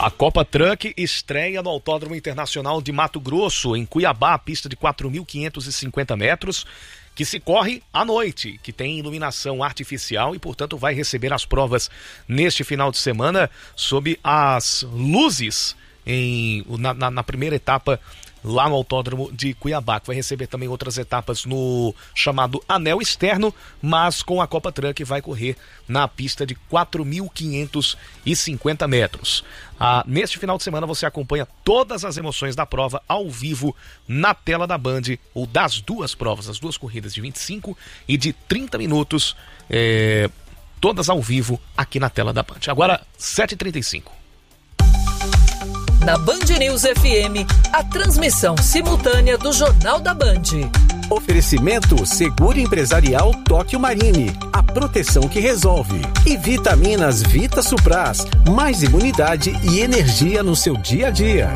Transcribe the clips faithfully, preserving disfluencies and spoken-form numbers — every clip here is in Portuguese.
A Copa Truck estreia no Autódromo Internacional de Mato Grosso, em Cuiabá, pista de quatro mil quinhentos e cinquenta metros, que se corre à noite, que tem iluminação artificial e, portanto, vai receber as provas neste final de semana sob as luzes em, na, na, na primeira etapa lá no Autódromo de Cuiabá, que vai receber também outras etapas no chamado Anel Externo, mas com a Copa Truck vai correr na pista de quatro mil quinhentos e cinquenta metros. Ah, neste final de semana você acompanha todas as emoções da prova ao vivo na tela da Band, ou das duas provas, as duas corridas de vinte e cinco e de trinta minutos, é, todas ao vivo aqui na tela da Band. Agora, sete e trinta e cinco. Na Band News F M, a transmissão simultânea do Jornal da Band. Oferecimento Seguro Empresarial Tóquio Marine, a proteção que resolve. E vitaminas Vita Supras, mais imunidade e energia no seu dia a dia.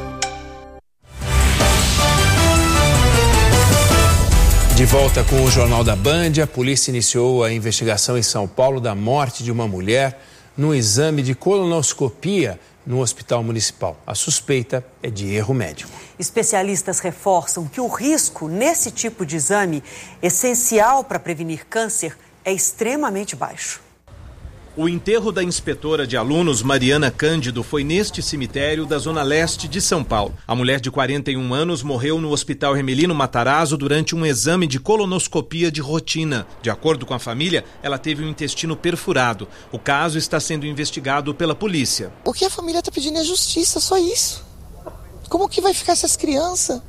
De volta com o Jornal da Band, a polícia iniciou a investigação em São Paulo da morte de uma mulher no exame de colonoscopia no Hospital Municipal. A suspeita é de erro médico. Especialistas reforçam que o risco nesse tipo de exame, essencial para prevenir câncer, é extremamente baixo. O enterro da inspetora de alunos, Mariana Cândido, foi neste cemitério da Zona Leste de São Paulo. A mulher de quarenta e um anos morreu no Hospital Hermelino Matarazzo durante um exame de colonoscopia de rotina. De acordo com a família, ela teve o intestino perfurado. O caso está sendo investigado pela polícia. O que a família está pedindo é justiça, só isso. Como que vai ficar essas crianças?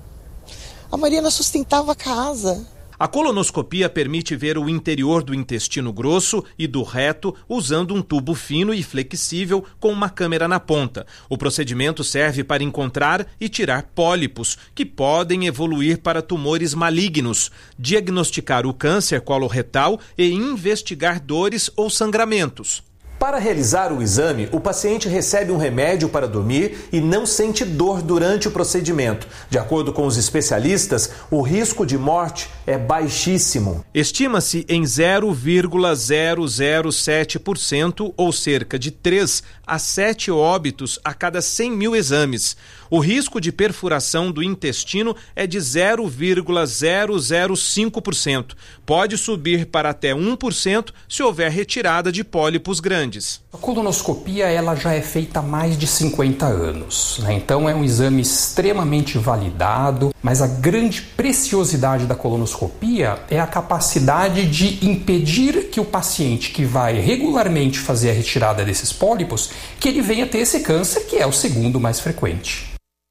A Mariana sustentava a casa. A colonoscopia permite ver o interior do intestino grosso e do reto usando um tubo fino e flexível com uma câmera na ponta. O procedimento serve para encontrar e tirar pólipos, que podem evoluir para tumores malignos, diagnosticar o câncer coloretal e investigar dores ou sangramentos. Para realizar o exame, o paciente recebe um remédio para dormir e não sente dor durante o procedimento. De acordo com os especialistas, o risco de morte é baixíssimo. Estima-se em zero vírgula zero zero sete por cento, ou cerca de três a sete óbitos a cada cem mil exames. O risco de perfuração do intestino é de zero vírgula zero zero cinco por cento. Pode subir para até um por cento se houver retirada de pólipos grandes. A colonoscopia ela já é feita há mais de cinquenta anos, né? Então é um exame extremamente validado, mas a grande preciosidade da colonoscopia é a capacidade de impedir que o paciente que vai regularmente fazer a retirada desses pólipos, que ele venha ter esse câncer, que é o segundo mais frequente.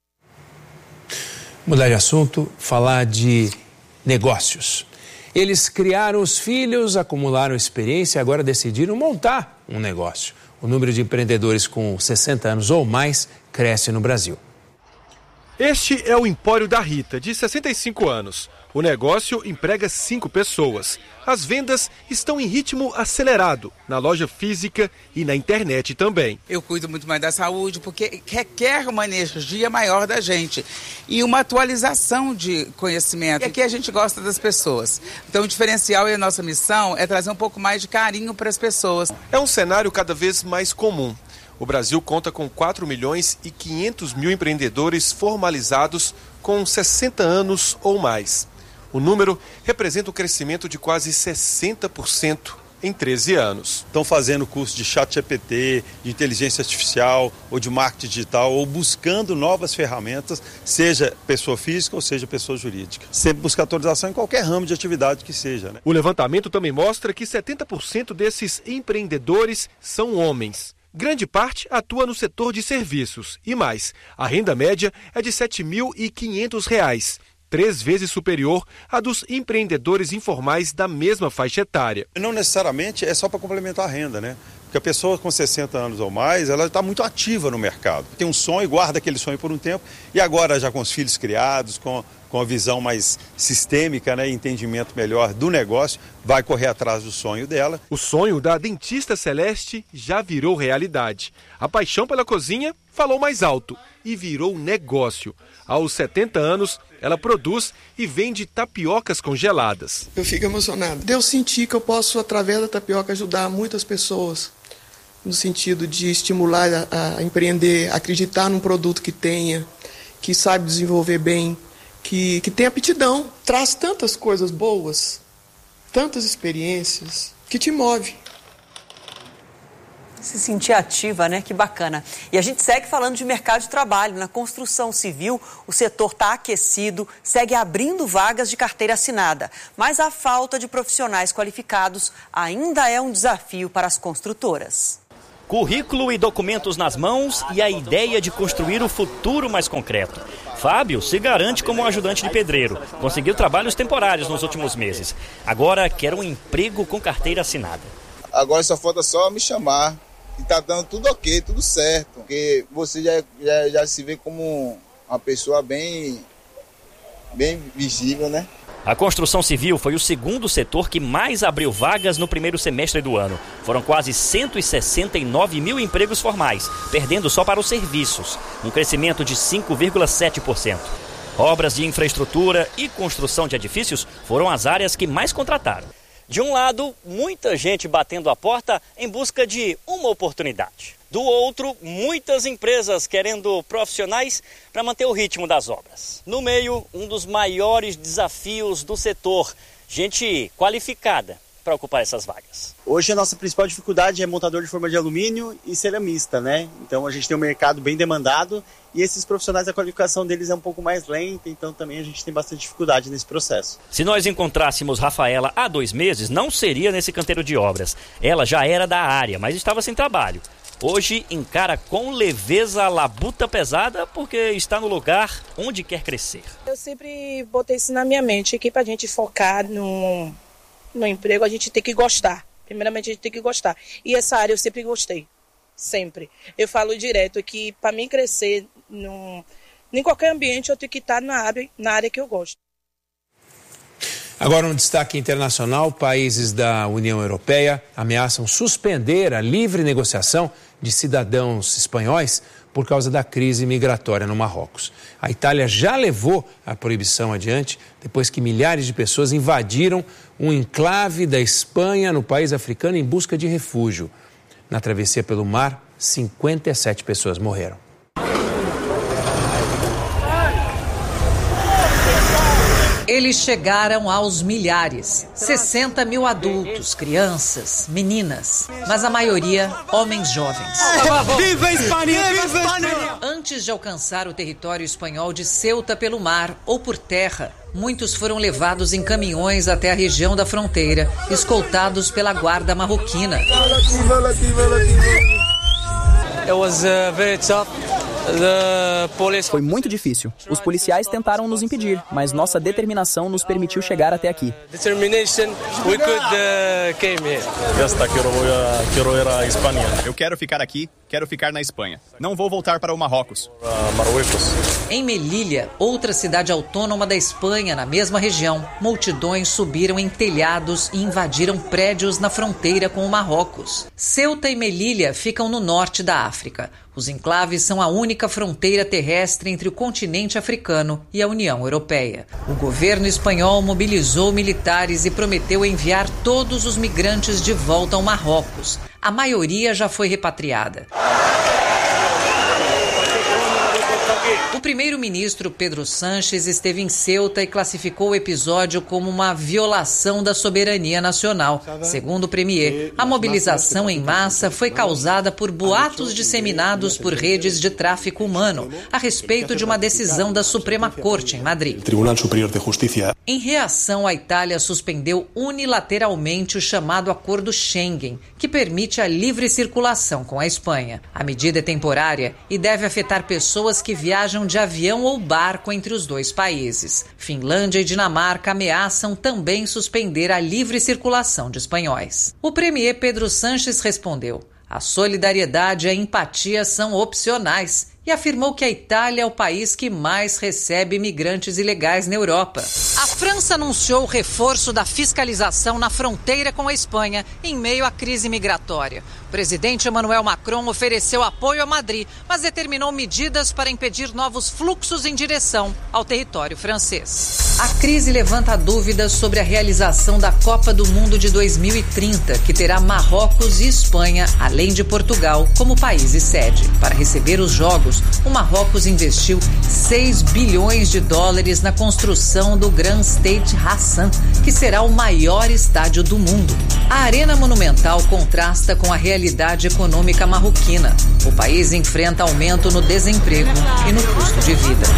Mudar de assunto, falar de negócios. Eles criaram os filhos, acumularam experiência e agora decidiram montar um negócio. O número de empreendedores com sessenta anos ou mais cresce no Brasil. Este é o Empório da Rita, de sessenta e cinco anos. O negócio emprega cinco pessoas. As vendas estão em ritmo acelerado, na loja física e na internet também. Eu cuido muito mais da saúde, porque requer uma energia maior da gente e uma atualização de conhecimento. E aqui a gente gosta das pessoas. Então o diferencial e a nossa missão é trazer um pouco mais de carinho para as pessoas. É um cenário cada vez mais comum. O Brasil conta com quatro milhões e quinhentos mil empreendedores formalizados com sessenta anos ou mais. O número representa um crescimento de quase sessenta por cento em treze anos. Estão fazendo curso de chat G P T, de inteligência artificial ou de marketing digital, ou buscando novas ferramentas, seja pessoa física ou seja pessoa jurídica. Sempre buscar atualização em qualquer ramo de atividade que seja, né? O levantamento também mostra que setenta por cento desses empreendedores são homens. Grande parte atua no setor de serviços e mais, a renda média é de sete mil e quinhentos reais, três vezes superior à dos empreendedores informais da mesma faixa etária. Não necessariamente é só para complementar a renda, né? Porque a pessoa com sessenta anos ou mais, ela está muito ativa no mercado. Tem um sonho, guarda aquele sonho por um tempo e agora já com os filhos criados, com, com a visão mais sistêmica, né, entendimento melhor do negócio, vai correr atrás do sonho dela. O sonho da dentista Celeste já virou realidade. A paixão pela cozinha falou mais alto e virou negócio. Aos setenta anos, ela produz e vende tapiocas congeladas. Eu fico emocionado. Eu senti que eu posso, através da tapioca, ajudar muitas pessoas. no sentido de estimular a, a empreender, acreditar num produto que tenha, que sabe desenvolver bem, que, que tem aptidão. Traz tantas coisas boas, tantas experiências, que te move. Se sentir ativa, né? Que bacana. E a gente segue falando de mercado de trabalho. Na construção civil, o setor está aquecido, segue abrindo vagas de carteira assinada. Mas a falta de profissionais qualificados ainda é um desafio para as construtoras. Currículo e documentos nas mãos e a ideia de construir o futuro mais concreto. Fábio se garante como um ajudante de pedreiro. Conseguiu trabalhos temporários nos últimos meses. Agora quer um emprego com carteira assinada. Agora só falta só me chamar. E tá dando tudo ok, tudo certo. Porque você já, já, já se vê como uma pessoa bem, bem visível, né? A construção civil foi o segundo setor que mais abriu vagas no primeiro semestre do ano. Foram quase cento e sessenta e nove mil empregos formais, perdendo só para os serviços, um crescimento de cinco vírgula sete por cento. Obras de infraestrutura e construção de edifícios foram as áreas que mais contrataram. De um lado, muita gente batendo a porta em busca de uma oportunidade. Do outro, muitas empresas querendo profissionais para manter o ritmo das obras. No meio, um dos maiores desafios do setor, gente qualificada para ocupar essas vagas. Hoje a nossa principal dificuldade é montador de forma de alumínio e ceramista, né? Então a gente tem um mercado bem demandado e esses profissionais, a qualificação deles é um pouco mais lenta, então também a gente tem bastante dificuldade nesse processo. Se nós encontrássemos Rafaela há dois meses, não seria nesse canteiro de obras. Ela já era da área, mas estava sem trabalho. Hoje encara com leveza a labuta pesada porque está no lugar onde quer crescer. Eu sempre botei isso na minha mente, que para a gente focar no, no emprego a gente tem que gostar. Primeiramente a gente tem que gostar. E essa área eu sempre gostei, sempre. Eu falo direto que para mim crescer num, em qualquer ambiente eu tenho que estar na área, na área que eu gosto. Agora, um destaque internacional: países da União Europeia ameaçam suspender a livre negociação de cidadãos espanhóis por causa da crise migratória no Marrocos. A Itália já levou a proibição adiante depois que milhares de pessoas invadiram um enclave da Espanha no país africano em busca de refúgio. Na travessia pelo mar, cinquenta e sete pessoas morreram. Eles chegaram aos milhares, sessenta mil adultos, crianças, meninas, mas a maioria homens jovens. Viva a Espanha! Viva a Espanha! Antes de alcançar o território espanhol de Ceuta pelo mar ou por terra, muitos foram levados em caminhões até a região da fronteira, escoltados pela guarda marroquina. It was uh, very tough. Foi muito difícil. Os policiais tentaram nos impedir, mas nossa determinação nos permitiu chegar até aqui. Eu quero ficar aqui, quero ficar na Espanha. Não vou voltar para o Marrocos. Em Melilla, outra cidade autônoma da Espanha, na mesma região, multidões subiram em telhados e invadiram prédios na fronteira com o Marrocos. Ceuta e Melilla ficam no norte da África. Os enclaves são a única fronteira terrestre entre o continente africano e a União Europeia. O governo espanhol mobilizou militares e prometeu enviar todos os migrantes de volta ao Marrocos. A maioria já foi repatriada. O primeiro-ministro Pedro Sánchez esteve em Ceuta e classificou o episódio como uma violação da soberania nacional. Segundo o premier, a mobilização em massa foi causada por boatos disseminados por redes de tráfico humano a respeito de uma decisão da Suprema Corte em Madrid. Tribunal Superior de Justiça. Em reação, a Itália suspendeu unilateralmente o chamado Acordo Schengen, que permite a livre circulação com a Espanha. A medida é temporária e deve afetar pessoas que viajam de avião ou barco entre os dois países. Finlândia e Dinamarca ameaçam também suspender a livre circulação de espanhóis. O premier Pedro Sánchez respondeu: a solidariedade e a empatia são opcionais, e afirmou que a Itália é o país que mais recebe imigrantes ilegais na Europa. A França anunciou o reforço da fiscalização na fronteira com a Espanha em meio à crise migratória. O presidente Emmanuel Macron ofereceu apoio a Madrid, mas determinou medidas para impedir novos fluxos em direção ao território francês. A crise levanta dúvidas sobre a realização da Copa do Mundo de dois mil e trinta, que terá Marrocos e Espanha, além de Portugal, como países sede. Para receber os jogos, o Marrocos investiu seis bilhões de dólares na construção do Grand Stade Hassan, que será o maior estádio do mundo. A Arena Monumental contrasta com a realidade econômica marroquina. O país enfrenta aumento no desemprego e no custo de vida.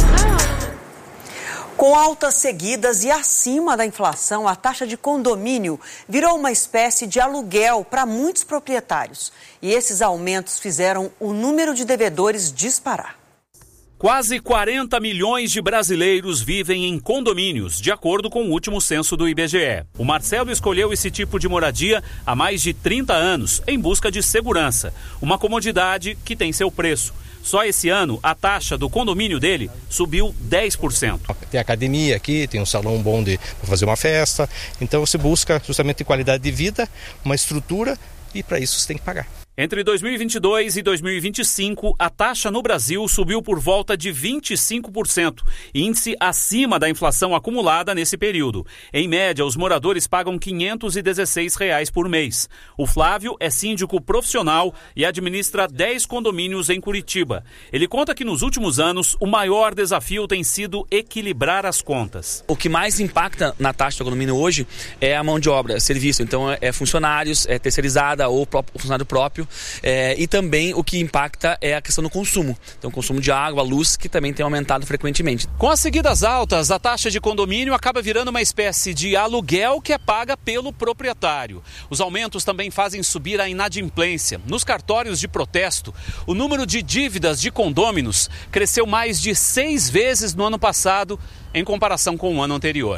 Com altas seguidas e acima da inflação, a taxa de condomínio virou uma espécie de aluguel para muitos proprietários. E esses aumentos fizeram o número de devedores disparar. Quase quarenta milhões de brasileiros vivem em condomínios, de acordo com o último censo do I B G E. O Marcelo escolheu esse tipo de moradia há mais de trinta anos, em busca de segurança, uma comodidade que tem seu preço. Só esse ano, a taxa do condomínio dele subiu dez por cento. Tem academia aqui, tem um salão bom de fazer uma festa. Então você busca justamente qualidade de vida, uma estrutura, e para isso você tem que pagar. Entre dois mil e vinte e dois e dois mil e vinte e cinco, a taxa no Brasil subiu por volta de vinte e cinco por cento, índice acima da inflação acumulada nesse período. Em média, os moradores pagam quinhentos e dezesseis reais por mês. O Flávio é síndico profissional e administra dez condomínios em Curitiba. Ele conta que nos últimos anos, o maior desafio tem sido equilibrar as contas. O que mais impacta na taxa do condomínio hoje é a mão de obra, serviço. Então, é funcionários, é terceirizada ou próprio, funcionário próprio. É, e também o que impacta é a questão do consumo. Então, o consumo de água, luz, que também tem aumentado frequentemente. Com as seguidas altas, a taxa de condomínio acaba virando uma espécie de aluguel que é paga pelo proprietário. Os aumentos também fazem subir a inadimplência. Nos cartórios de protesto, o número de dívidas de condôminos cresceu mais de seis vezes no ano passado, em comparação com o ano anterior.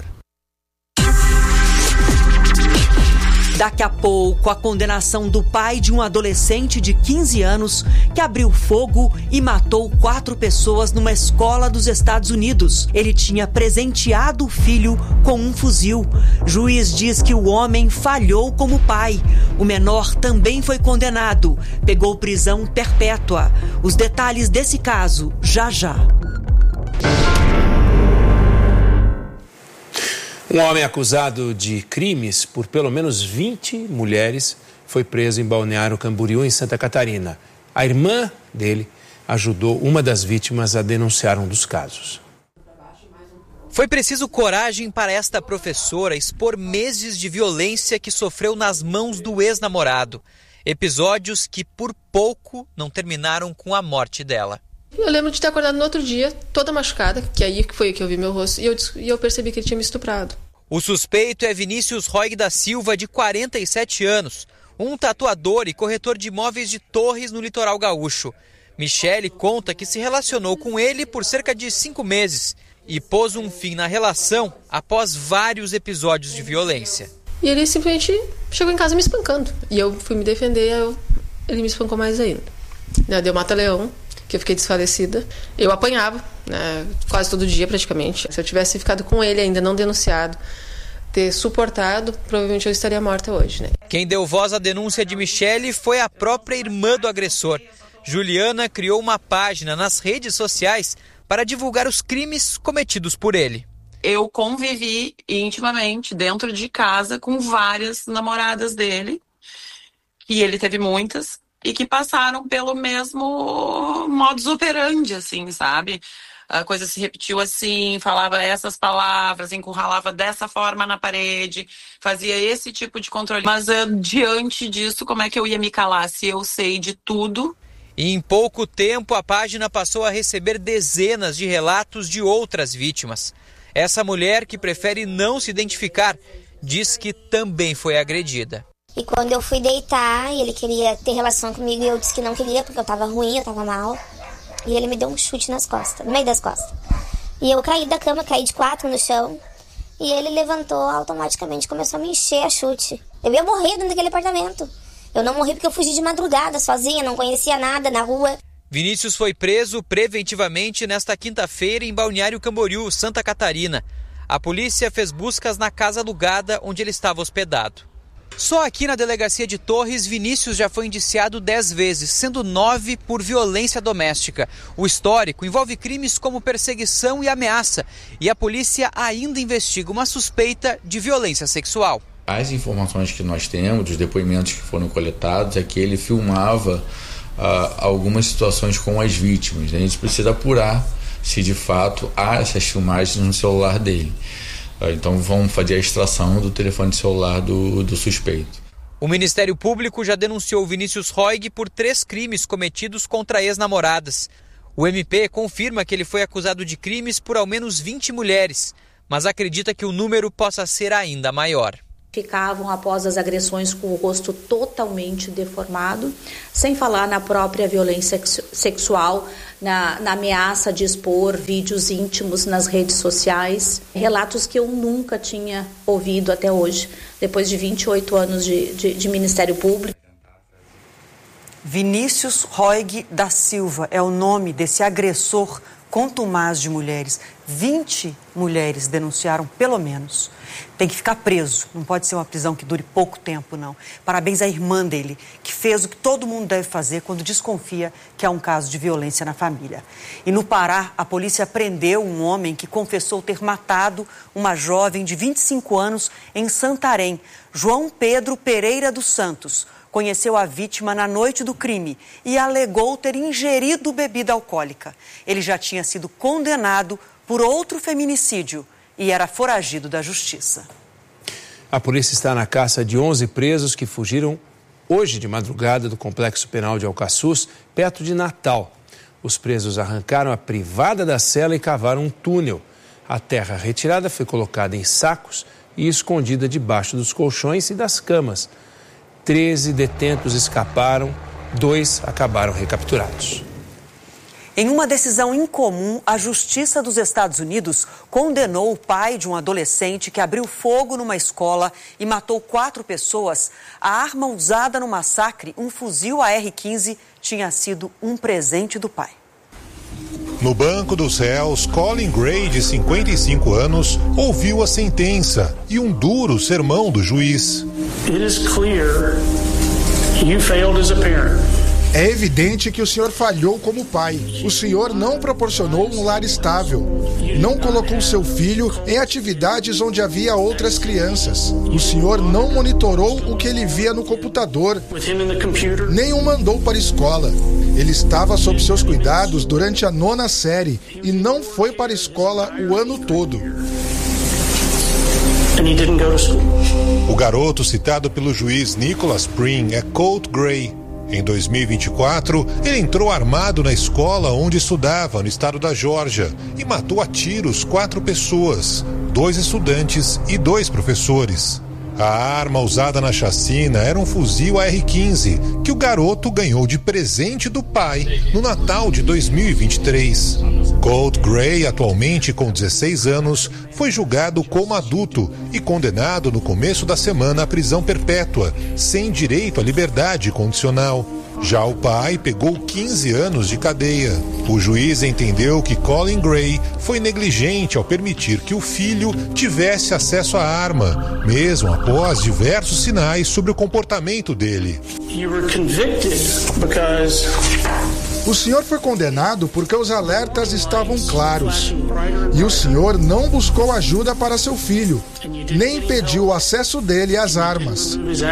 Daqui a pouco, a condenação do pai de um adolescente de quinze anos que abriu fogo e matou quatro pessoas numa escola dos Estados Unidos. Ele tinha presenteado o filho com um fuzil. Juiz diz que o homem falhou como pai. O menor também foi condenado. Pegou prisão perpétua. Os detalhes desse caso, já já. Um homem acusado de crimes por pelo menos vinte mulheres foi preso em Balneário Camboriú, em Santa Catarina. A irmã dele ajudou uma das vítimas a denunciar um dos casos. Foi preciso coragem para esta professora expor meses de violência que sofreu nas mãos do ex-namorado. Episódios que por pouco não terminaram com a morte dela. Eu lembro de ter acordado no outro dia, toda machucada, que aí foi que eu vi meu rosto, e eu, e eu percebi que ele tinha me estuprado. O suspeito é Vinícius Roig da Silva, de quarenta e sete anos, um tatuador e corretor de imóveis de Torres, no litoral gaúcho. Michele conta que se relacionou com ele por cerca de cinco meses e pôs um fim na relação após vários episódios de violência. E ele simplesmente chegou em casa me espancando, e eu fui me defender, eu, ele me espancou mais ainda. Deu mata-leão, que eu fiquei desfalecida. Eu apanhava, né, quase todo dia praticamente. Se eu tivesse ficado com ele ainda, não denunciado, ter suportado, provavelmente eu estaria morta hoje, né? Quem deu voz à denúncia de Michele foi a própria irmã do agressor. Juliana criou uma página nas redes sociais para divulgar os crimes cometidos por ele. Eu convivi intimamente dentro de casa com várias namoradas dele, e ele teve muitas, e que passaram pelo mesmo modus operandi, assim, sabe? A coisa se repetiu assim, falava essas palavras, encurralava dessa forma na parede, fazia esse tipo de controle. Mas uh, diante disso, como é que eu ia me calar se eu sei de tudo? E em pouco tempo, a página passou a receber dezenas de relatos de outras vítimas. Essa mulher, que prefere não se identificar, diz que também foi agredida. E quando eu fui deitar, ele queria ter relação comigo e eu disse que não queria, porque eu tava ruim, eu tava mal. E ele me deu um chute nas costas, no meio das costas. E eu caí da cama, caí de quatro no chão. E ele levantou automaticamente, começou a me encher a chute. Eu ia morrer dentro daquele apartamento. Eu não morri porque eu fugi de madrugada, sozinha, não conhecia nada na rua. Vinícius foi preso preventivamente nesta quinta-feira em Balneário Camboriú, Santa Catarina. A polícia fez buscas na casa alugada onde ele estava hospedado. Só aqui na delegacia de Torres, Vinícius já foi indiciado dez vezes, sendo nove por violência doméstica. O histórico envolve crimes como perseguição e ameaça, e a polícia ainda investiga uma suspeita de violência sexual. As informações que nós temos, dos depoimentos que foram coletados, é que ele filmava ah, algumas situações com as vítimas. A gente precisa apurar se de fato há essas filmagens no celular dele. Então vamos fazer a extração do telefone celular do, do suspeito. O Ministério Público já denunciou Vinícius Roig por três crimes cometidos contra ex-namoradas. O M P confirma que ele foi acusado de crimes por ao menos vinte mulheres, mas acredita que o número possa ser ainda maior. Ficavam após as agressões com o rosto totalmente deformado, sem falar na própria violência sexual, na, na ameaça de expor vídeos íntimos nas redes sociais, relatos que eu nunca tinha ouvido até hoje, depois de vinte e oito anos de, de, de Ministério Público. Vinícius Roig da Silva é o nome desse agressor contumaz de mulheres. vinte mulheres denunciaram, pelo menos. Tem que ficar preso, não pode ser uma prisão que dure pouco tempo, não. Parabéns à irmã dele, que fez o que todo mundo deve fazer quando desconfia que há um caso de violência na família. E no Pará, a polícia prendeu um homem que confessou ter matado uma jovem de vinte e cinco anos em Santarém, João Pedro Pereira dos Santos. Conheceu a vítima na noite do crime e alegou ter ingerido bebida alcoólica. Ele já tinha sido condenado por outro feminicídio e era foragido da justiça. A polícia está na caça de onze presos que fugiram hoje de madrugada do Complexo Penal de Alcaçuz, perto de Natal. Os presos arrancaram a privada da cela e cavaram um túnel. A terra retirada foi colocada em sacos e escondida debaixo dos colchões e das camas. Treze detentos escaparam, dois acabaram recapturados. Em uma decisão incomum, a Justiça dos Estados Unidos condenou o pai de um adolescente que abriu fogo numa escola e matou quatro pessoas. A arma usada no massacre, um fuzil A R quinze, tinha sido um presente do pai. No banco dos réus, Colin Gray, de cinquenta e cinco anos, ouviu a sentença e um duro sermão do juiz. It is clear you failed as a parent. É evidente que o senhor falhou como pai. O senhor não proporcionou um lar estável. Não colocou seu filho em atividades onde havia outras crianças. O senhor não monitorou o que ele via no computador. Nem o mandou para a escola. Ele estava sob seus cuidados durante a nona série e não foi para a escola o ano todo. O garoto citado pelo juiz Nicholas Pring é Colt Gray. Em dois mil e vinte e quatro, ele entrou armado na escola onde estudava, no estado da Geórgia, e matou a tiros quatro pessoas, dois estudantes e dois professores. A arma usada na chacina era um fuzil A R quinze, que o garoto ganhou de presente do pai no Natal de dois mil e vinte e três. Colt Gray, atualmente com dezesseis anos, foi julgado como adulto e condenado no começo da semana à prisão perpétua, sem direito à liberdade condicional. Já o pai pegou quinze anos de cadeia. O juiz entendeu que Colin Gray foi negligente ao permitir que o filho tivesse acesso à arma, mesmo após diversos sinais sobre o comportamento dele. You were convicted because o senhor foi condenado porque os alertas estavam claros. E o senhor não buscou ajuda para seu filho, nem impediu o acesso dele às armas.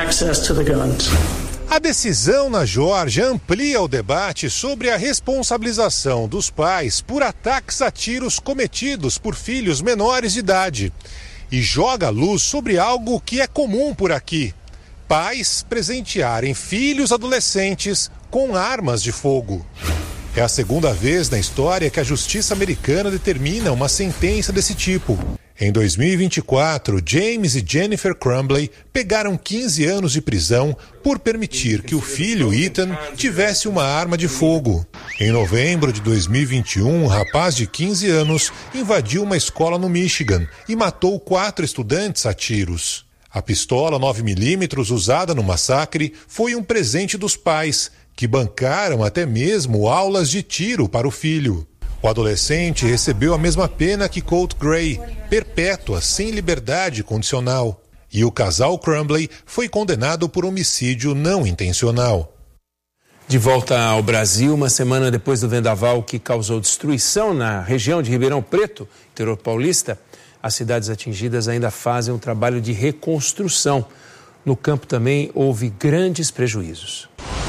A decisão na Geórgia amplia o debate sobre a responsabilização dos pais por ataques a tiros cometidos por filhos menores de idade e joga luz sobre algo que é comum por aqui: pais presentearem filhos adolescentes com armas de fogo. É a segunda vez na história que a justiça americana determina uma sentença desse tipo. Em dois mil e vinte e quatro, James e Jennifer Crumbley pegaram quinze anos de prisão por permitir que o filho Ethan tivesse uma arma de fogo. Em novembro de dois mil e vinte e um, um rapaz de quinze anos invadiu uma escola no Michigan e matou quatro estudantes a tiros. A pistola nove milímetros usada no massacre foi um presente dos pais, que bancaram até mesmo aulas de tiro para o filho. O adolescente recebeu a mesma pena que Colt Gray, perpétua, sem liberdade condicional. E o casal Crumbley foi condenado por homicídio não intencional. De volta ao Brasil, uma semana depois do vendaval que causou destruição na região de Ribeirão Preto, interior paulista, as cidades atingidas ainda fazem um trabalho de reconstrução. No campo também houve grandes prejuízos.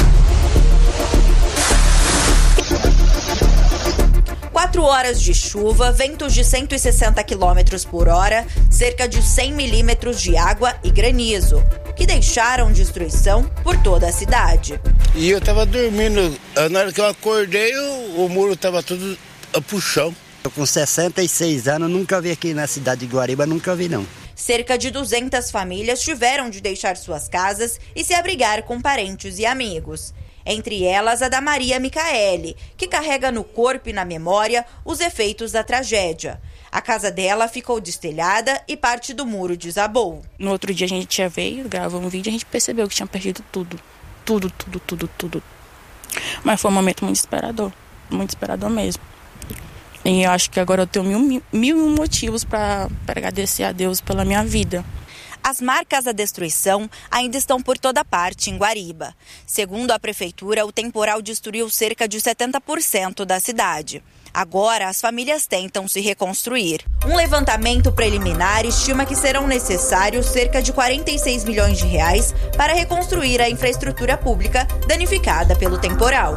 Quatro horas de chuva, ventos de cento e sessenta quilômetros por hora, cerca de cem milímetros de água e granizo, que deixaram destruição por toda a cidade. E eu tava dormindo, na hora que eu acordei, o, o muro tava tudo pro chão. Eu com sessenta e seis anos, nunca vi aqui na cidade de Guariba, nunca vi não. Cerca de duzentas famílias tiveram de deixar suas casas e se abrigar com parentes e amigos. Entre elas, a da Maria Micaele, que carrega no corpo e na memória os efeitos da tragédia. A casa dela ficou destelhada e parte do muro desabou. No outro dia a gente já veio, gravou um vídeo e a gente percebeu que tinha perdido tudo. Tudo, tudo, tudo, tudo. Mas foi um momento muito desesperador. Muito desesperador mesmo. E eu acho que agora eu tenho mil, mil motivos para agradecer a Deus pela minha vida. As marcas da destruição ainda estão por toda parte em Guariba. Segundo a prefeitura, o temporal destruiu cerca de setenta por cento da cidade. Agora, as famílias tentam se reconstruir. Um levantamento preliminar estima que serão necessários cerca de quarenta e seis milhões de reais para reconstruir a infraestrutura pública danificada pelo temporal.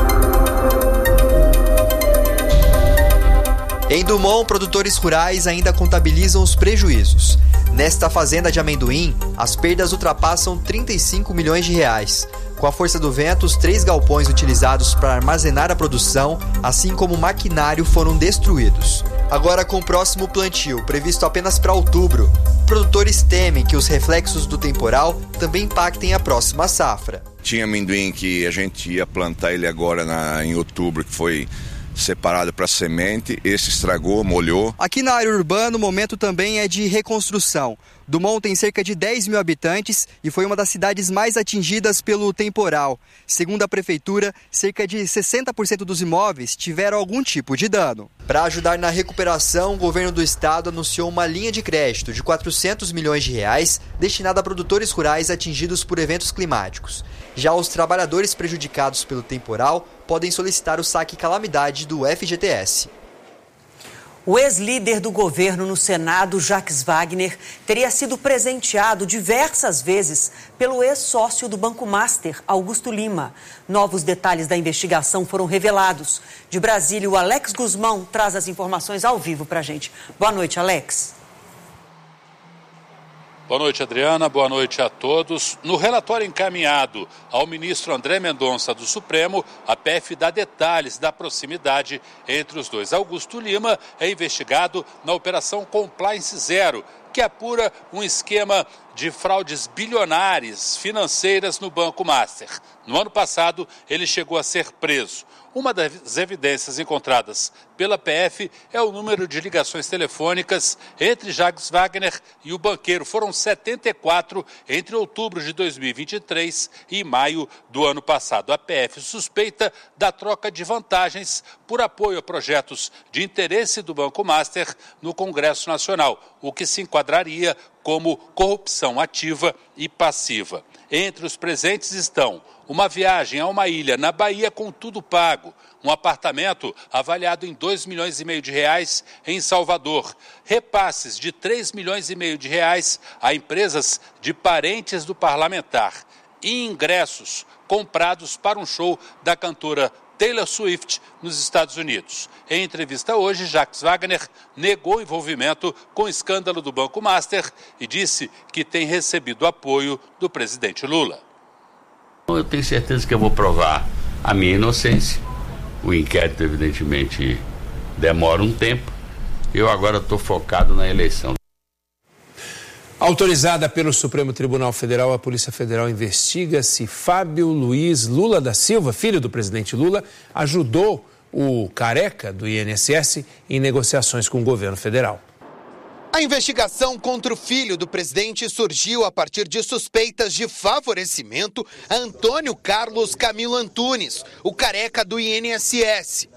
Em Dumont, produtores rurais ainda contabilizam os prejuízos. Nesta fazenda de amendoim, as perdas ultrapassam trinta e cinco milhões de reais. Com a força do vento, os três galpões utilizados para armazenar a produção, assim como o maquinário, foram destruídos. Agora, com o próximo plantio, previsto apenas para outubro, produtores temem que os reflexos do temporal também impactem a próxima safra. Tinha amendoim que a gente ia plantar ele agora na, em outubro, que foi separado para semente, esse estragou, molhou. Aqui na área urbana, o momento também é de reconstrução. Dumont tem cerca de dez mil habitantes e foi uma das cidades mais atingidas pelo temporal. Segundo a prefeitura, cerca de sessenta por cento dos imóveis tiveram algum tipo de dano. Para ajudar na recuperação, o governo do estado anunciou uma linha de crédito de quatrocentos milhões de reais destinada a produtores rurais atingidos por eventos climáticos. Já os trabalhadores prejudicados pelo temporal podem solicitar o saque calamidade do F G T S. O ex-líder do governo no Senado, Jacques Wagner, teria sido presenteado diversas vezes pelo ex-sócio do Banco Master, Augusto Lima. Novos detalhes da investigação foram revelados. De Brasília, o Alex Guzmão traz as informações ao vivo para a gente. Boa noite, Alex. Boa noite, Adriana. Boa noite a todos. No relatório encaminhado ao ministro André Mendonça do Supremo, a P F dá detalhes da proximidade entre os dois. Augusto Lima é investigado na Operação Compliance Zero, que apura um esquema de fraudes bilionárias financeiras no Banco Master. No ano passado, ele chegou a ser preso. Uma das evidências encontradas pela P F é o número de ligações telefônicas entre Jacques Wagner e o banqueiro. Foram setenta e quatro entre outubro de dois mil e vinte e três e maio do ano passado. A P F suspeita da troca de vantagens por apoio a projetos de interesse do Banco Master no Congresso Nacional, o que se enquadraria como corrupção ativa e passiva. Entre os presentes estão uma viagem a uma ilha na Bahia com tudo pago, um apartamento avaliado em dois milhões e meio de reais em Salvador, repasses de três milhões e meio de reais a empresas de parentes do parlamentar e ingressos comprados para um show da cantora Taylor Swift nos Estados Unidos. Em entrevista hoje, Jacques Wagner negou envolvimento com o escândalo do Banco Master e disse que tem recebido apoio do presidente Lula. Eu tenho certeza que eu vou provar a minha inocência. O inquérito, evidentemente, demora um tempo. Eu agora estou focado na eleição. Autorizada pelo Supremo Tribunal Federal, a Polícia Federal investiga se Fábio Luiz Lula da Silva, filho do presidente Lula, ajudou o careca do I N S S em negociações com o governo federal. A investigação contra o filho do presidente surgiu a partir de suspeitas de favorecimento a Antônio Carlos Camilo Antunes, o careca do I N S S.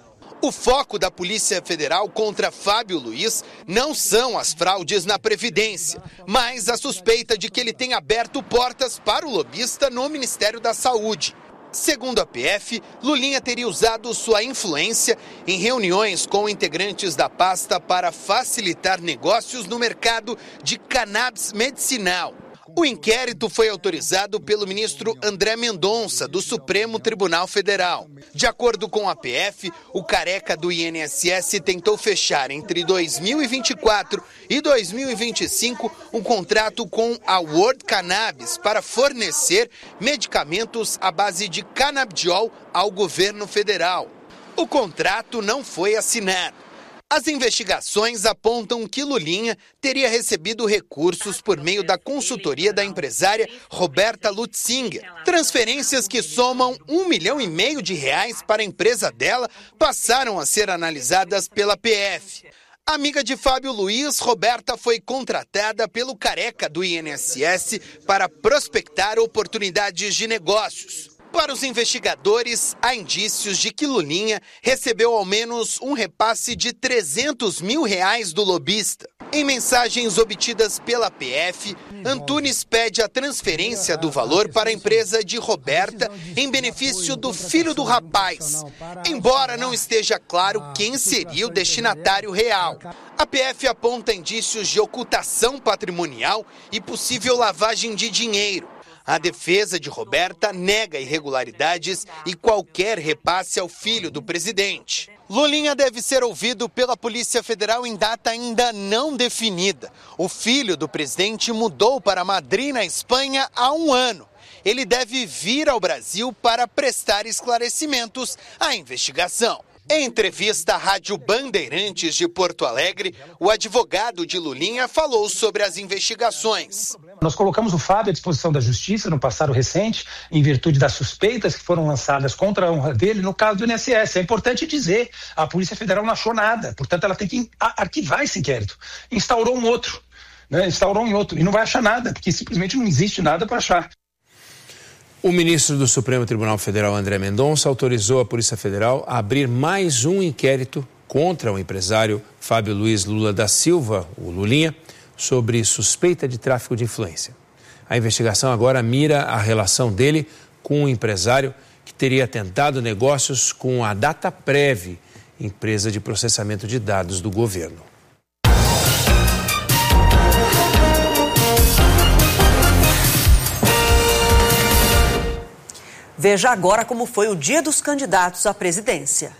O foco da Polícia Federal contra Fábio Luiz não são as fraudes na Previdência, mas a suspeita de que ele tenha aberto portas para o lobista no Ministério da Saúde. Segundo a P F, Lulinha teria usado sua influência em reuniões com integrantes da pasta para facilitar negócios no mercado de cannabis medicinal. O inquérito foi autorizado pelo ministro André Mendonça, do Supremo Tribunal Federal. De acordo com a P F, o careca do I N S S tentou fechar entre dois mil e vinte e quatro e dois mil e vinte e cinco um contrato com a World Cannabis para fornecer medicamentos à base de canabidiol ao governo federal. O contrato não foi assinado. As investigações apontam que Lulinha teria recebido recursos por meio da consultoria da empresária Roberta Lutzinger. Transferências que somam um milhão e meio de reais para a empresa dela passaram a ser analisadas pela P F. Amiga de Fábio Luiz, Roberta foi contratada pelo careca do I N S S para prospectar oportunidades de negócios. Para os investigadores, há indícios de que Lulinha recebeu ao menos um repasse de trezentos mil reais do lobista. Em mensagens obtidas pela P F, Antunes pede a transferência do valor para a empresa de Roberta em benefício do filho do rapaz, embora não esteja claro quem seria o destinatário real. A P F aponta indícios de ocultação patrimonial e possível lavagem de dinheiro. A defesa de Roberta nega irregularidades e qualquer repasse ao filho do presidente. Lulinha deve ser ouvido pela Polícia Federal em data ainda não definida. O filho do presidente mudou para Madrid, na Espanha, há um ano. Ele deve vir ao Brasil para prestar esclarecimentos à investigação. Em entrevista à Rádio Bandeirantes de Porto Alegre, o advogado de Lulinha falou sobre as investigações. Nós colocamos o Fábio à disposição da Justiça no passado recente, em virtude das suspeitas que foram lançadas contra a honra dele no caso do I N S S. É importante dizer, a Polícia Federal não achou nada, portanto ela tem que arquivar esse inquérito. Instaurou um outro, né? Instaurou um outro e não vai achar nada, porque simplesmente não existe nada para achar. O ministro do Supremo Tribunal Federal, André Mendonça, autorizou a Polícia Federal a abrir mais um inquérito contra o empresário Fábio Luiz Lula da Silva, o Lulinha, sobre suspeita de tráfico de influência. A investigação agora mira a relação dele com um empresário que teria tentado negócios com a Dataprev, empresa de processamento de dados do governo. Veja agora como foi o dia dos candidatos à presidência.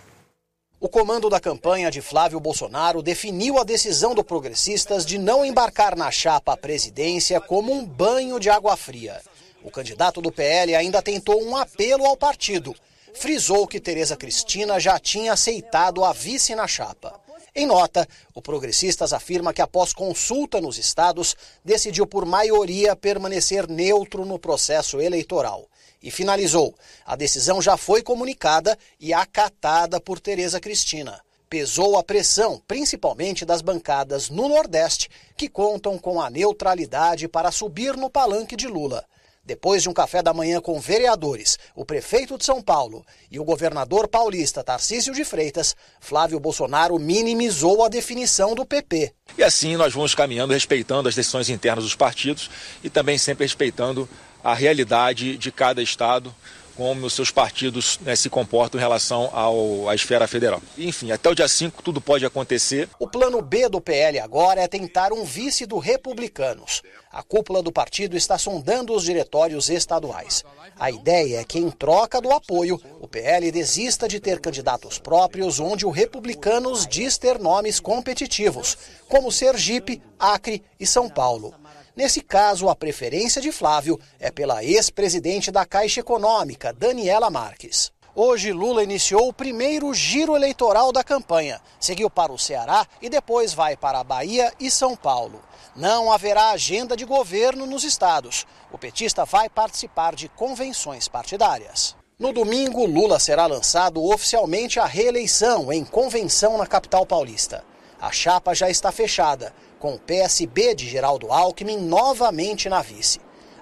O comando da campanha de Flávio Bolsonaro definiu a decisão do Progressistas de não embarcar na chapa à presidência como um banho de água fria. O candidato do P L ainda tentou um apelo ao partido. Frisou que Tereza Cristina já tinha aceitado a vice na chapa. Em nota, o Progressistas afirma que após consulta nos estados, decidiu por maioria permanecer neutro no processo eleitoral. E finalizou, a decisão já foi comunicada e acatada por Tereza Cristina. Pesou a pressão, principalmente das bancadas no Nordeste, que contam com a neutralidade para subir no palanque de Lula. Depois de um café da manhã com vereadores, o prefeito de São Paulo e o governador paulista Tarcísio de Freitas, Flávio Bolsonaro minimizou a definição do P P. E assim nós vamos caminhando, respeitando as decisões internas dos partidos e também sempre respeitando a realidade de cada estado, como os seus partidos, né, se comportam em relação ao, à esfera federal. Enfim, até o dia cinco tudo pode acontecer. O plano B do P L agora é tentar um vice do Republicanos. A cúpula do partido está sondando os diretórios estaduais. A ideia é que, em troca do apoio, o P L desista de ter candidatos próprios onde o Republicanos diz ter nomes competitivos, como Sergipe, Acre e São Paulo. Nesse caso, a preferência de Flávio é pela ex-presidente da Caixa Econômica, Daniela Marques. Hoje, Lula iniciou o primeiro giro eleitoral da campanha. Seguiu para o Ceará e depois vai para a Bahia e São Paulo. Não haverá agenda de governo nos estados. O petista vai participar de convenções partidárias. No domingo, Lula será lançado oficialmente à reeleição em convenção na capital paulista. A chapa já está fechada, com o P S B de Geraldo Alckmin novamente na vice.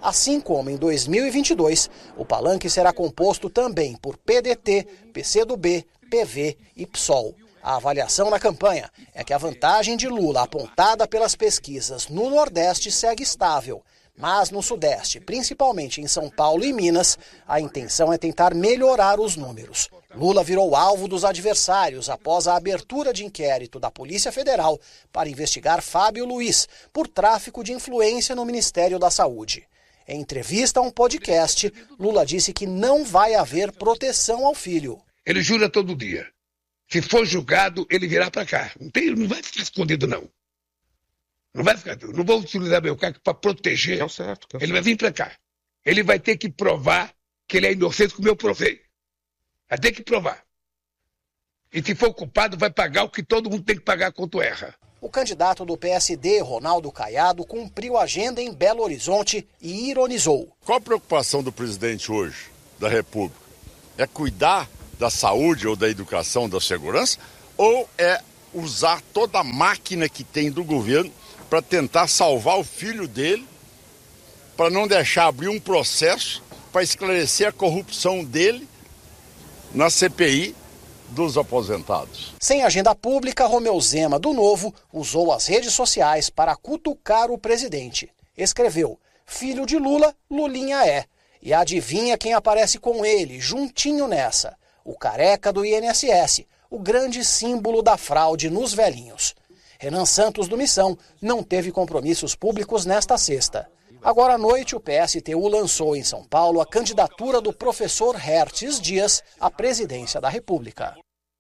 Assim como em dois mil e vinte e dois, o palanque será composto também por P D T, P C do B, P V e P SOL. A avaliação na campanha é que a vantagem de Lula apontada pelas pesquisas no Nordeste segue estável. Mas no Sudeste, principalmente em São Paulo e Minas, a intenção é tentar melhorar os números. Lula virou alvo dos adversários após a abertura de inquérito da Polícia Federal para investigar Fábio Luiz por tráfico de influência no Ministério da Saúde. Em entrevista a um podcast, Lula disse que não vai haver proteção ao filho. Ele jura todo dia. Se for julgado, ele virá para cá. Não, tem, não vai ficar escondido, não. Não vai ficar. Não vou utilizar meu cargo para proteger. É o certo, é o ele certo. Vai vir para cá. Ele vai ter que provar que ele é inocente, como eu provei. Vai ter que provar. E se for culpado, vai pagar o que todo mundo tem que pagar quando erra. O candidato do P S D, Ronaldo Caiado, cumpriu a agenda em Belo Horizonte e ironizou. Qual a preocupação do presidente hoje, da República? É cuidar da saúde ou da educação, da segurança? Ou é usar toda a máquina que tem do governo para tentar salvar o filho dele, para não deixar abrir um processo para esclarecer a corrupção dele na C P I dos aposentados? Sem agenda pública, Romeu Zema, do Novo, usou as redes sociais para cutucar o presidente. Escreveu: filho de Lula, Lulinha é. E adivinha quem aparece com ele, juntinho nessa? O careca do I N S S, o grande símbolo da fraude nos velhinhos. Renan Santos, do Missão, não teve compromissos públicos nesta sexta. Agora à noite, o P S T U lançou em São Paulo a candidatura do professor Hertes Dias à presidência da República.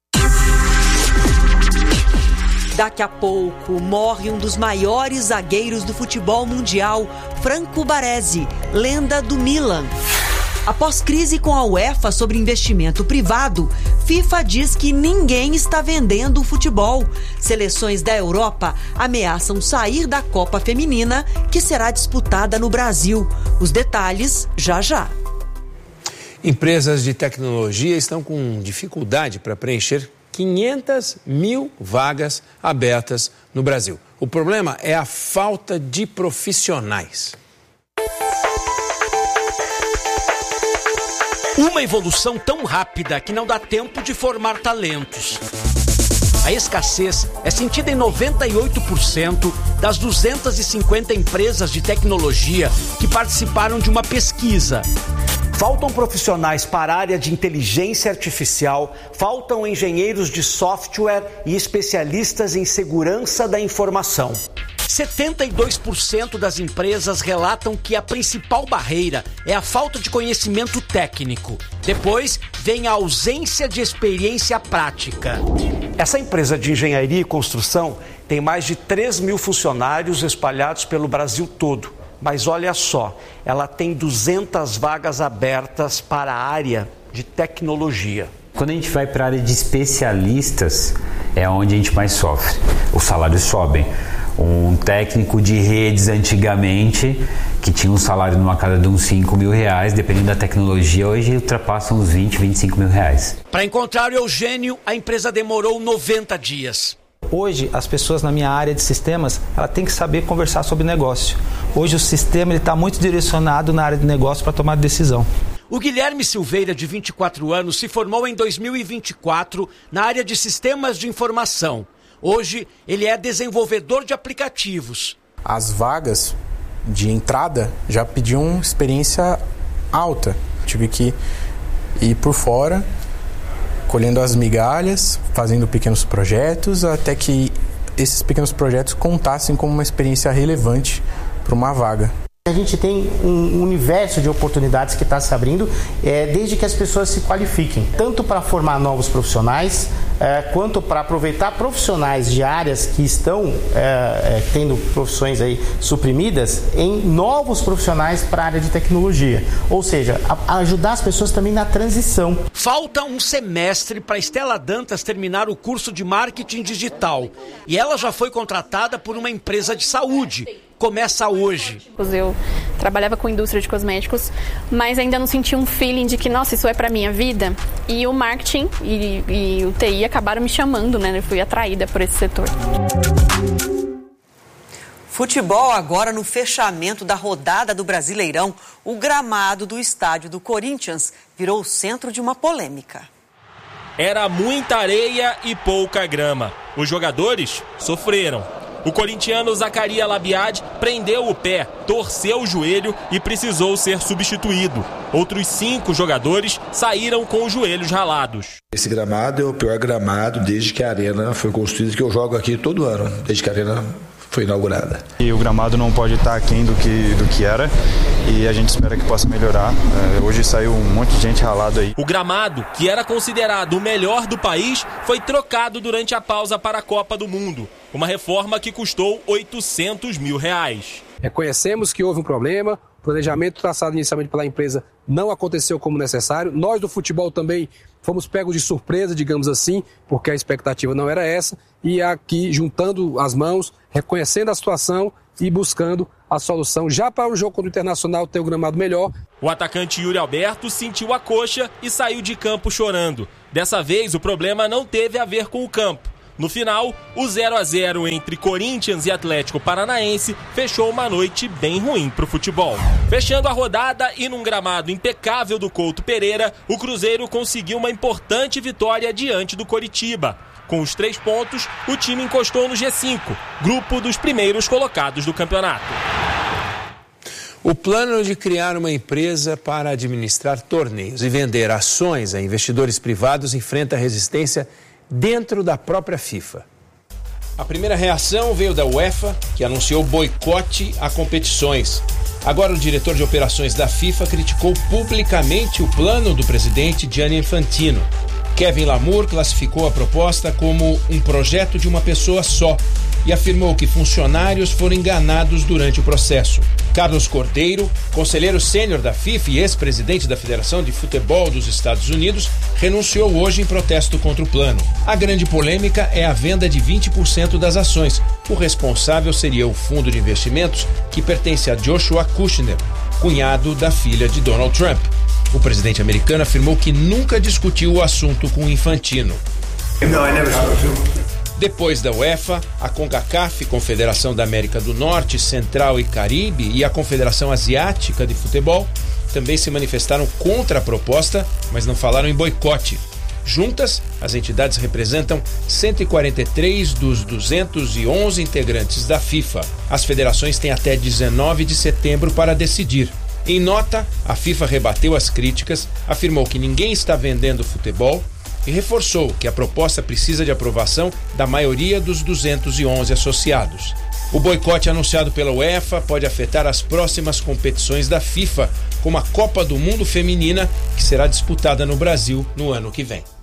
Daqui a pouco, morre um dos maiores zagueiros do futebol mundial, Franco Baresi, lenda do Milan. Após crise com a UEFA sobre investimento privado, FIFA diz que ninguém está vendendo o futebol. Seleções da Europa ameaçam sair da Copa Feminina, que será disputada no Brasil. Os detalhes já já. Empresas de tecnologia estão com dificuldade para preencher quinhentas mil vagas abertas no Brasil. O problema é a falta de profissionais. Uma evolução tão rápida que não dá tempo de formar talentos. A escassez é sentida em noventa e oito por cento das duzentas e cinquenta empresas de tecnologia que participaram de uma pesquisa. Faltam profissionais para a área de inteligência artificial, faltam engenheiros de software e especialistas em segurança da informação. setenta e dois por cento das empresas relatam que a principal barreira é a falta de conhecimento técnico. Depois, vem a ausência de experiência prática. Essa empresa de engenharia e construção tem mais de três mil funcionários espalhados pelo Brasil todo. Mas olha só, ela tem duzentas vagas abertas para a área de tecnologia. Quando a gente vai para a área de especialistas, é onde a gente mais sofre. Os salários sobem. Um técnico de redes antigamente, que tinha um salário numa casa de uns cinco mil reais, dependendo da tecnologia, hoje ultrapassa uns vinte, vinte e cinco mil reais. Para encontrar o Eugênio, a empresa demorou noventa dias. Hoje, as pessoas na minha área de sistemas, ela tem que saber conversar sobre negócio. Hoje o sistema está muito direcionado na área de negócio para tomar decisão. O Guilherme Silveira, de vinte e quatro anos, se formou em dois mil e vinte e quatro na área de sistemas de informação. Hoje, ele é desenvolvedor de aplicativos. As vagas de entrada já pediam experiência alta. Tive que ir por fora, colhendo as migalhas, fazendo pequenos projetos, até que esses pequenos projetos contassem como uma experiência relevante para uma vaga. A gente tem um universo de oportunidades que está se abrindo, é, desde que as pessoas se qualifiquem, tanto para formar novos profissionais, é, quanto para aproveitar profissionais de áreas que estão é, é, tendo profissões aí suprimidas em novos profissionais para a área de tecnologia. Ou seja, a, ajudar as pessoas também na transição. Falta um semestre para Estela Dantas terminar o curso de marketing digital e ela já foi contratada por uma empresa de saúde. Começa hoje. Eu trabalhava com indústria de cosméticos, mas ainda não senti um feeling de que, nossa, isso é pra minha vida. E o marketing e, e o T I acabaram me chamando, né? Eu fui atraída por esse setor. Futebol agora no fechamento da rodada do Brasileirão. O gramado do estádio do Corinthians virou o centro de uma polêmica. Era muita areia e pouca grama. Os jogadores sofreram. O corintiano Zacarias Labiad prendeu o pé, torceu o joelho e precisou ser substituído. Outros cinco jogadores saíram com os joelhos ralados. Esse gramado é o pior gramado desde que a arena foi construída, que eu jogo aqui todo ano, desde que a arena foi inaugurada. E o gramado não pode estar aquém do que, do que era e a gente espera que possa melhorar. É, hoje saiu um monte de gente ralado aí. O gramado, que era considerado o melhor do país, foi trocado durante a pausa para a Copa do Mundo. Uma reforma que custou oitocentos mil reais. Reconhecemos que houve um problema, o planejamento traçado inicialmente pela empresa não aconteceu como necessário. Nós do futebol também fomos pegos de surpresa, digamos assim, porque a expectativa não era essa. E aqui, juntando as mãos, reconhecendo a situação e buscando a solução já para o jogo contra o Internacional ter o gramado melhor. O atacante Yuri Alberto sentiu a coxa e saiu de campo chorando. Dessa vez, o problema não teve a ver com o campo. No final, o zero a zero entre Corinthians e Atlético Paranaense fechou uma noite bem ruim para o futebol. Fechando a rodada e num gramado impecável do Couto Pereira, o Cruzeiro conseguiu uma importante vitória diante do Coritiba. Com os três pontos, o time encostou no G cinco, grupo dos primeiros colocados do campeonato. O plano de criar uma empresa para administrar torneios e vender ações a investidores privados enfrenta resistência dentro da própria FIFA. A primeira reação veio da UEFA, que anunciou boicote a competições. Agora o diretor de operações da FIFA criticou publicamente o plano do presidente Gianni Infantino. Kevin Lamour classificou a proposta como um projeto de uma pessoa só e afirmou que funcionários foram enganados durante o processo. Carlos Cordeiro, conselheiro sênior da FIFA e ex-presidente da Federação de Futebol dos Estados Unidos, renunciou hoje em protesto contra o plano. A grande polêmica é a venda de vinte por cento das ações. O responsável seria o fundo de investimentos que pertence a Joshua Kushner, cunhado da filha de Donald Trump. O presidente americano afirmou que nunca discutiu o assunto com Infantino. Depois da UEFA, a CONCACAF, Confederação da América do Norte, Central e Caribe, e a Confederação Asiática de Futebol também se manifestaram contra a proposta, mas não falaram em boicote. Juntas, as entidades representam cento e quarenta e três dos duzentos e onze integrantes da FIFA. As federações têm até dezenove de setembro para decidir. Em nota, a FIFA rebateu as críticas, afirmou que ninguém está vendendo futebol e reforçou que a proposta precisa de aprovação da maioria dos duzentos e onze associados. O boicote anunciado pela UEFA pode afetar as próximas competições da FIFA, como a Copa do Mundo Feminina, que será disputada no Brasil no ano que vem.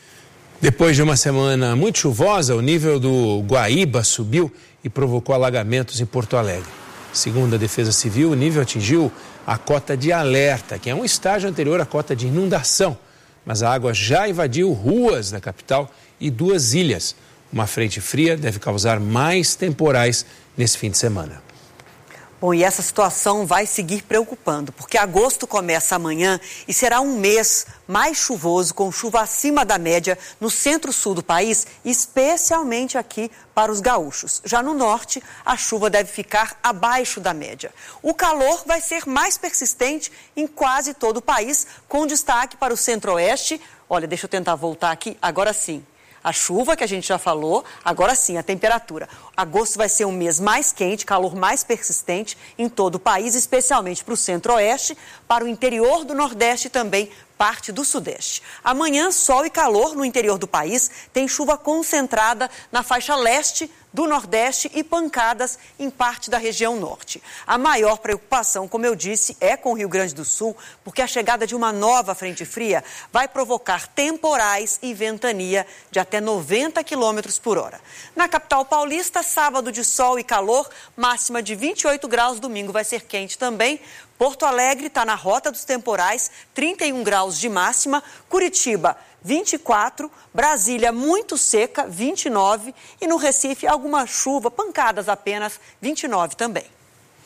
Depois de uma semana muito chuvosa, o nível do Guaíba subiu e provocou alagamentos em Porto Alegre. Segundo a Defesa Civil, o nível atingiu a cota de alerta, que é um estágio anterior à cota de inundação. Mas a água já invadiu ruas da capital e duas ilhas. Uma frente fria deve causar mais temporais nesse fim de semana. Bom, e essa situação vai seguir preocupando, porque agosto começa amanhã e será um mês mais chuvoso, com chuva acima da média no centro-sul do país, especialmente aqui para os gaúchos. Já no norte, a chuva deve ficar abaixo da média. O calor vai ser mais persistente em quase todo o país, com destaque para o centro-oeste. Olha, deixa eu tentar voltar aqui, agora sim. A chuva, que a gente já falou, agora sim, a temperatura. Agosto vai ser um mês mais quente, calor mais persistente em todo o país, especialmente para o centro-oeste, para o interior do nordeste e também parte do sudeste. Amanhã, sol e calor no interior do país, tem chuva concentrada na faixa leste do Nordeste e pancadas em parte da região norte. A maior preocupação, como eu disse, é com o Rio Grande do Sul, porque a chegada de uma nova frente fria vai provocar temporais e ventania de até noventa quilômetros por hora. Na capital paulista, sábado de sol e calor, máxima de vinte e oito graus, domingo vai ser quente também. Porto Alegre está na rota dos temporais, trinta e um graus de máxima. Curitiba, vinte e quatro. Brasília, muito seca, vinte e nove. E no Recife, alguma chuva, pancadas apenas, vinte e nove também.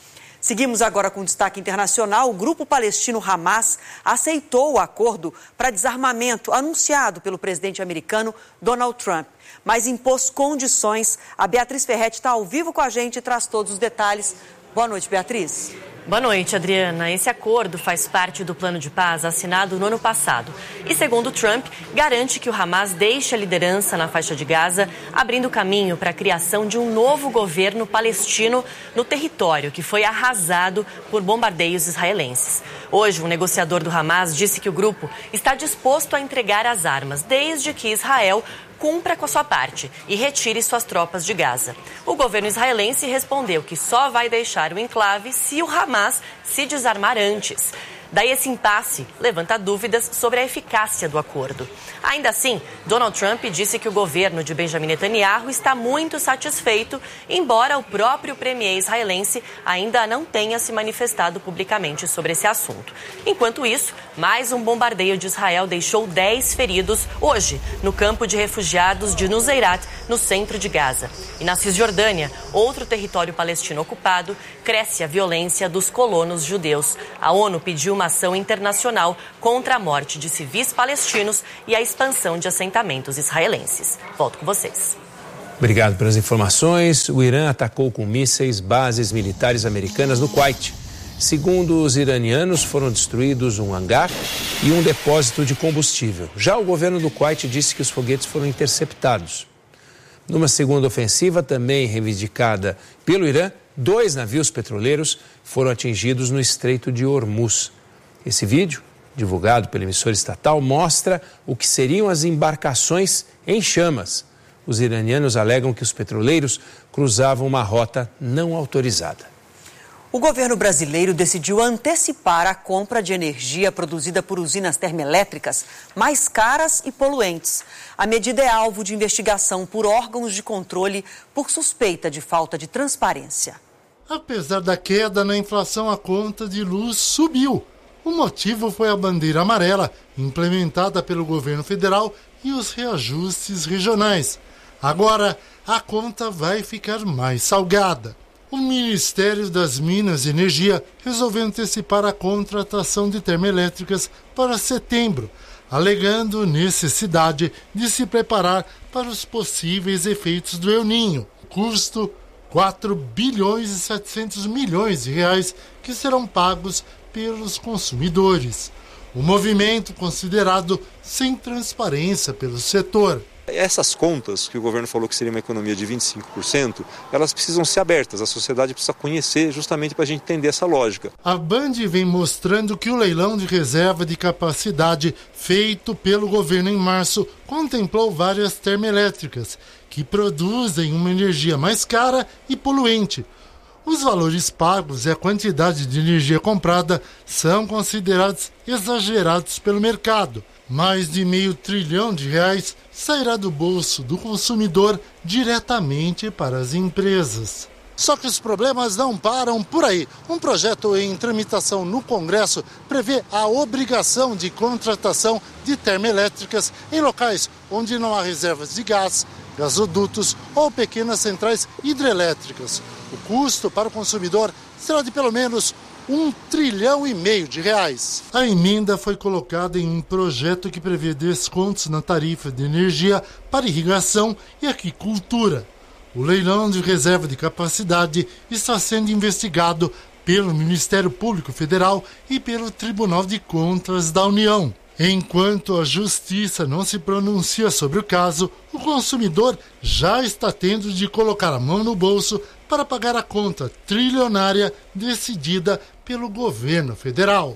Seguimos agora com destaque internacional. O grupo palestino Hamas aceitou o acordo para desarmamento anunciado pelo presidente americano Donald Trump, mas impôs condições. A Beatriz Ferretti está ao vivo com a gente e traz todos os detalhes. Boa noite, Beatriz. Boa noite, Adriana. Esse acordo faz parte do plano de paz assinado no ano passado e, segundo Trump, garante que o Hamas deixe a liderança na faixa de Gaza, abrindo caminho para a criação de um novo governo palestino no território que foi arrasado por bombardeios israelenses. Hoje, um negociador do Hamas disse que o grupo está disposto a entregar as armas, desde que Israel cumpra com a sua parte e retire suas tropas de Gaza. O governo israelense respondeu que só vai deixar o enclave se o Hamas se desarmar antes. Daí esse impasse levanta dúvidas sobre a eficácia do acordo. Ainda assim, Donald Trump disse que o governo de Benjamin Netanyahu está muito satisfeito, embora o próprio premier israelense ainda não tenha se manifestado publicamente sobre esse assunto. Enquanto isso, mais um bombardeio de Israel deixou dez feridos hoje no campo de refugiados de Nuseirat, no centro de Gaza. E na Cisjordânia, outro território palestino ocupado, cresce a violência dos colonos judeus. A ONU pediu uma ação internacional contra a morte de civis palestinos e a expansão de assentamentos israelenses. Volto com vocês. Obrigado pelas informações. O Irã atacou com mísseis bases militares americanas no Kuwait. Segundo os iranianos, foram destruídos um hangar e um depósito de combustível. Já o governo do Kuwait disse que os foguetes foram interceptados. Numa segunda ofensiva, também reivindicada pelo Irã, dois navios petroleiros foram atingidos no Estreito de Hormuz. Esse vídeo, divulgado pela emissora estatal, mostra o que seriam as embarcações em chamas. Os iranianos alegam que os petroleiros cruzavam uma rota não autorizada. O governo brasileiro decidiu antecipar a compra de energia produzida por usinas termoelétricas mais caras e poluentes. A medida é alvo de investigação por órgãos de controle por suspeita de falta de transparência. Apesar da queda na inflação, a conta de luz subiu. O motivo foi a bandeira amarela, implementada pelo governo federal, e os reajustes regionais. Agora, a conta vai ficar mais salgada. O Ministério das Minas e Energia resolveu antecipar a contratação de termoelétricas para setembro, alegando necessidade de se preparar para os possíveis efeitos do El Niño. Custo quatro bilhões e setecentos milhões de reais que serão pagos pelos consumidores. O movimento considerado sem transparência pelo setor. Essas contas, que o governo falou que seria uma economia de vinte e cinco por cento, elas precisam ser abertas, a sociedade precisa conhecer justamente para a gente entender essa lógica. A Band vem mostrando que o leilão de reserva de capacidade feito pelo governo em março contemplou várias termoelétricas que produzem uma energia mais cara e poluente. Os valores pagos e a quantidade de energia comprada são considerados exagerados pelo mercado. Mais de meio trilhão de reais sairá do bolso do consumidor diretamente para as empresas. Só que os problemas não param por aí. Um projeto em tramitação no Congresso prevê a obrigação de contratação de termoelétricas em locais onde não há reservas de gás, gasodutos ou pequenas centrais hidrelétricas. O custo para o consumidor será de pelo menos um trilhão e meio de reais. A emenda foi colocada em um projeto que prevê descontos na tarifa de energia para irrigação e aquicultura. O leilão de reserva de capacidade está sendo investigado pelo Ministério Público Federal e pelo Tribunal de Contas da União. Enquanto a Justiça não se pronuncia sobre o caso, o consumidor já está tendo de colocar a mão no bolso para pagar a conta trilionária decidida pelo governo federal.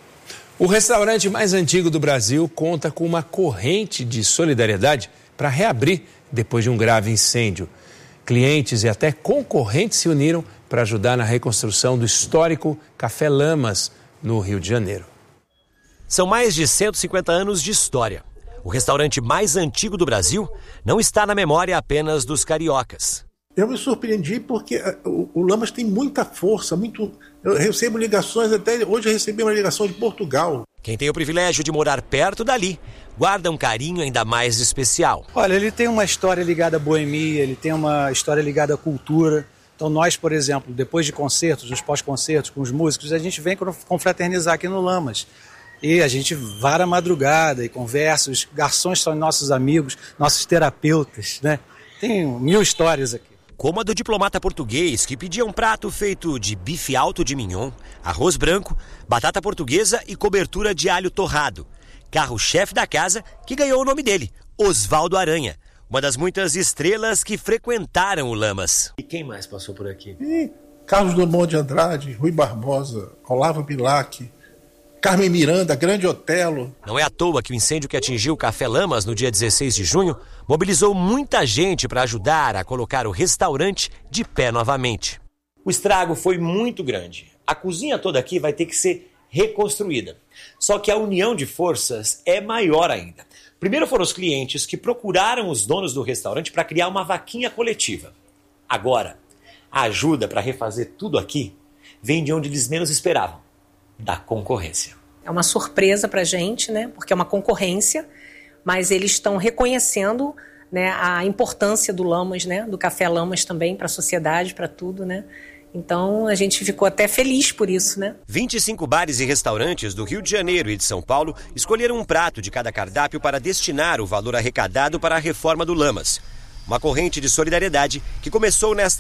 O restaurante mais antigo do Brasil conta com uma corrente de solidariedade para reabrir depois de um grave incêndio. Clientes e até concorrentes se uniram para ajudar na reconstrução do histórico Café Lamas, no Rio de Janeiro. São mais de cento e cinquenta anos de história. O restaurante mais antigo do Brasil não está na memória apenas dos cariocas. Eu me surpreendi porque o, o Lamas tem muita força, muito. Eu recebo ligações, até hoje eu recebi uma ligação de Portugal. Quem tem o privilégio de morar perto dali, guarda um carinho ainda mais especial. Olha, ele tem uma história ligada à boemia, ele tem uma história ligada à cultura. Então nós, por exemplo, depois de concertos, nos pós-concertos, com os músicos, a gente vem confraternizar aqui no Lamas. E a gente vara a madrugada e conversa, os garçons são nossos amigos, nossos terapeutas, né? Tem mil histórias aqui. Como a do diplomata português, que pedia um prato feito de bife alto de mignon, arroz branco, batata portuguesa e cobertura de alho torrado. Carro-chefe da casa, que ganhou o nome dele, Osvaldo Aranha, uma das muitas estrelas que frequentaram o Lamas. E quem mais passou por aqui? E Carlos Drummond de Andrade, Rui Barbosa, Olavo Bilac, Carmen Miranda, Grande Otelo. Não é à toa que o incêndio que atingiu o Café Lamas no dia dezesseis de junho mobilizou muita gente para ajudar a colocar o restaurante de pé novamente. O estrago foi muito grande. A cozinha toda aqui vai ter que ser reconstruída. Só que a união de forças é maior ainda. Primeiro foram os clientes que procuraram os donos do restaurante para criar uma vaquinha coletiva. Agora, a ajuda para refazer tudo aqui vem de onde eles menos esperavam, da concorrência. É uma surpresa para a gente, né? Porque é uma concorrência, mas eles estão reconhecendo, né, a importância do Lamas, né, do Café Lamas também para a sociedade, para tudo, né? Então a gente ficou até feliz por isso, né? vinte e cinco bares e restaurantes do Rio de Janeiro e de São Paulo escolheram um prato de cada cardápio para destinar o valor arrecadado para a reforma do Lamas. Uma corrente de solidariedade que começou nesta